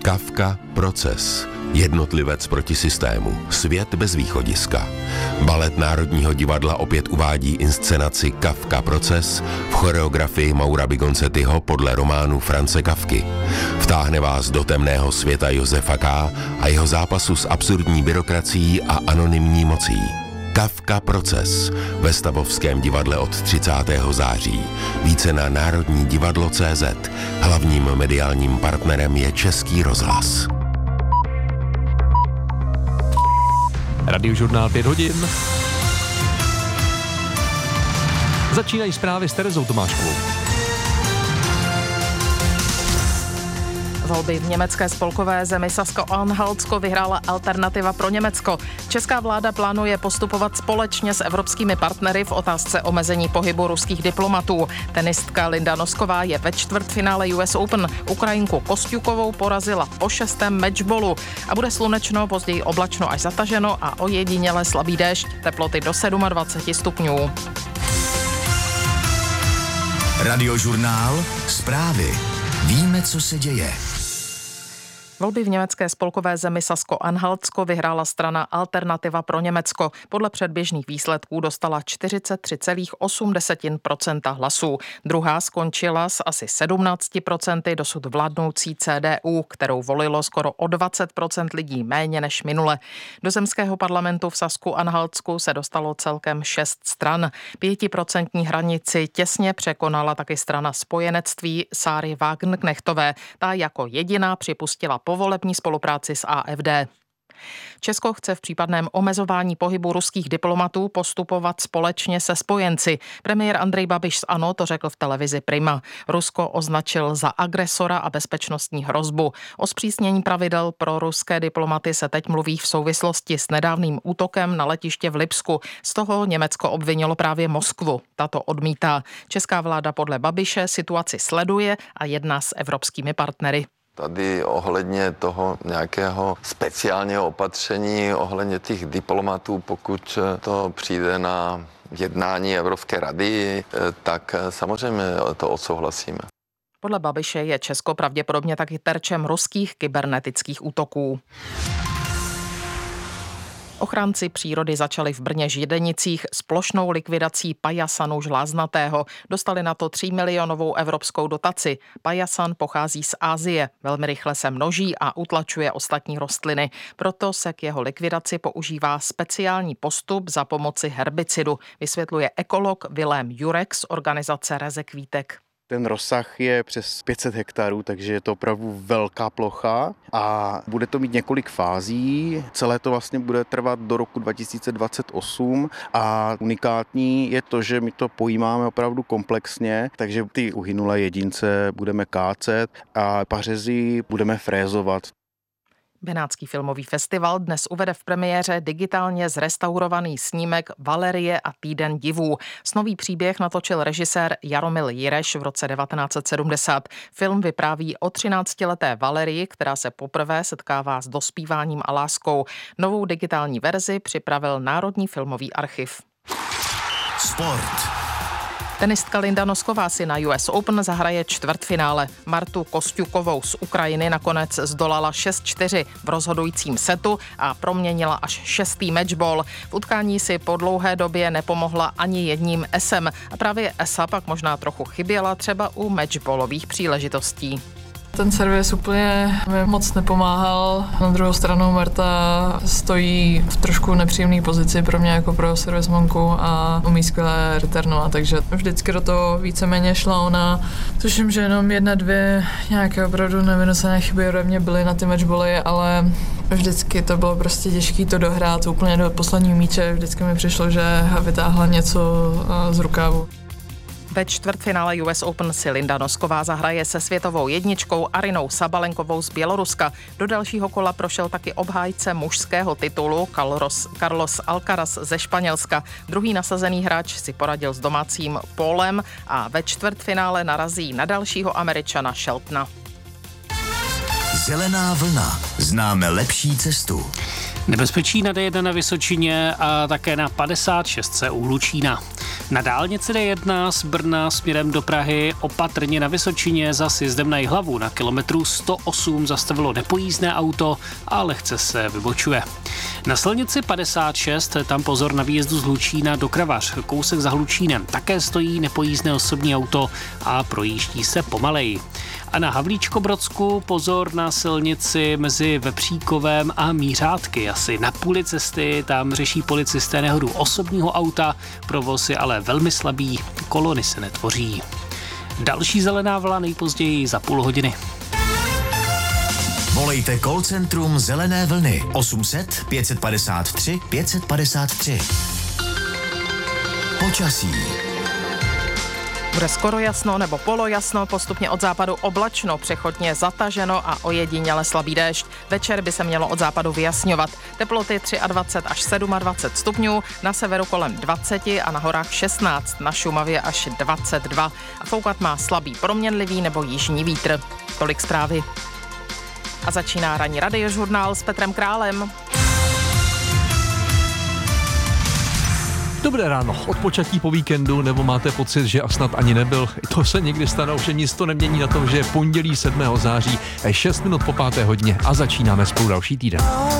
Kafka Proces. Jednotlivec proti systému. Svět bez východiska. Balet Národního divadla opět uvádí inscenaci Kafka Proces v choreografii Maura Bigoncettiho podle románu Franze Kafky. Vtáhne vás do temného světa Josefa K. a jeho zápasu s absurdní byrokracií a anonymní mocí. Kafka Proces ve Stavovském divadle od 30. září. Více na Národní divadlo.cz. Hlavním mediálním partnerem je Český rozhlas. Radiožurnál 5 hodin. Začínají zprávy s Terezou Tomáškovou. Volby v německé spolkové zemi Sasko-Anhaltsko vyhrála Alternativa pro Německo. Česká vláda plánuje postupovat společně s evropskými partnery v otázce omezení pohybu ruských diplomatů. Tenistka Linda Nosková je ve čtvrtfinále US Open. Ukrajinku Kostjukovou porazila po 6. matchballu a bude slunečno, později oblačno až zataženo a ojediněle slabý déšť, teploty do 27 stupňů. Radiožurnál Zprávy. Víme, co se děje. Volby v německé spolkové zemi Sasko-Anhaltsko vyhrála strana Alternativa pro Německo. Podle předběžných výsledků dostala 43,8% hlasů. Druhá skončila s asi 17% dosud vládnoucí CDU, kterou volilo skoro o 20% lidí méně než minule. Do zemského parlamentu v Sasku-Anhaltsku se dostalo celkem 6 stran. 5% hranici těsně překonala taky strana spojenectví Sáry Wagenknechtové. Ta jako jediná připustila povolební spolupráci s AfD. Česko chce v případném omezování pohybu ruských diplomatů postupovat společně se spojenci. Premiér Andrej Babiš z ANO to řekl v televizi Prima. Rusko označil za agresora a bezpečnostní hrozbu. O zpřísnění pravidel pro ruské diplomaty se teď mluví v souvislosti s nedávným útokem na letiště v Lipsku. Z toho Německo obvinilo právě Moskvu. Tato odmítá. Česká vláda podle Babiše situaci sleduje a jedná s evropskými partnery. Tady ohledně toho nějakého speciálního opatření, ohledně těch diplomatů, pokud to přijde na jednání Evropské rady, tak samozřejmě to odsouhlasíme. Podle Babiše je Česko pravděpodobně taky terčem ruských kybernetických útoků. Ochránci přírody začali v Brně Židenicích s plošnou likvidací pajasanu žláznatého. Dostali na to 3 milionovou evropskou dotaci. Pajasan pochází z Asie, velmi rychle se množí a utlačuje ostatní rostliny. Proto se k jeho likvidaci používá speciální postup za pomoci herbicidu, vysvětluje ekolog Vilém Jurek z organizace Rezekvítek. Ten rozsah je přes 500 hektarů, takže je to opravdu velká plocha a bude to mít několik fází. Celé to vlastně bude trvat do roku 2028 a unikátní je to, že my to pojímáme opravdu komplexně, takže ty uhynulé jedince budeme kácet a pařezy budeme frézovat. Benátský filmový festival dnes uvede v premiéře digitálně zrestaurovaný snímek Valerie a týden divů. Snový příběh natočil režisér Jaromil Jireš v roce 1970. Film vypráví o 13leté Valerii, která se poprvé setkává s dospíváním a láskou. Novou digitální verzi připravil Národní filmový archiv. Sport. Tenistka Linda Nosková si na US Open zahraje čtvrtfinále. Martu Kostjukovou z Ukrajiny nakonec zdolala 6-4 v rozhodujícím setu a proměnila až 6. matchball. V utkání si po dlouhé době nepomohla ani jedním esem a právě esa pak možná trochu chyběla třeba u matchballových příležitostí. Ten servis úplně mi moc nepomáhal. Na druhou stranu Marta stojí v trošku nepříjemné pozici pro mě jako pro servismanku a umí skvěle returnovat, takže vždycky do toho víceméně šla ona. Tuším, že jenom 1-2 nějaké opravdu nevynosené chyby ode mě byly na ty matchbally, ale vždycky to bylo prostě těžké to dohrát úplně do posledního míče. Vždycky mi přišlo, že vytáhla něco z rukávu. Ve čtvrtfinále US Open si Linda Nosková zahraje se světovou jedničkou Arinou Sabalenkovou z Běloruska. Do dalšího kola prošel taky obhájce mužského titulu Carlos Alcaraz ze Španělska. Druhý nasazený hráč si poradil s domácím Paulem a ve čtvrtfinále narazí na dalšího Američana Sheltona. Zelená vlna. Známe lepší cestu. Nebezpečí na D1 na Vysočině a také na 56 u Hlučína. Na dálnici D1 z Brna směrem do Prahy opatrně na Vysočině za sjezdem na Jihlavu na kilometru 108 zastavilo nepojízdné auto a lehce se vybočuje. Na silnici 56 tam pozor na výjezdu z Hlučína do Kravař, kousek za Hlučínem. Také stojí nepojízdné osobní auto a projíždí se pomaleji. A na Havlíčkobrodsku pozor na silnici mezi Vepříkovem a Mířátky. Asi na půli cesty tam řeší policisté nehodu osobního auta, provoz je ale velmi slabý, kolony se netvoří. Další zelená vlna nejpozději za půl hodiny. Volejte call centrum Zelené vlny 800 553 553. Počasí. Bude skoro jasno nebo polojasno, postupně od západu oblačno, přechodně zataženo a ojediněle slabý déšť. Večer by se mělo od západu vyjasňovat. Teploty 23 až 27 stupňů, na severu kolem 20 a na horách 16, na Šumavě až 22. A foukat má slabý proměnlivý nebo jižní vítr. Tolik zprávy. A začíná ranní radiožurnál s Petrem Králem. Dobré ráno, odpočatí po víkendu, nebo máte pocit, že a snad ani nebyl? To se někdy stane, ovšem nic to nemění na tom, že je pondělí 7. září, 6 minut po 5. hodině a začínáme spolu další týden.